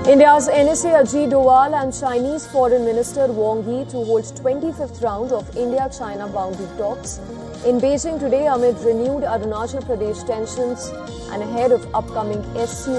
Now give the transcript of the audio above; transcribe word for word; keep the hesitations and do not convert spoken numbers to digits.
India's N S A Ajit Doval and Chinese Foreign Minister Wang Yi to hold twenty-fifth round of India-China boundary talks in Beijing today amid renewed Arunachal Pradesh tensions and ahead of upcoming S C O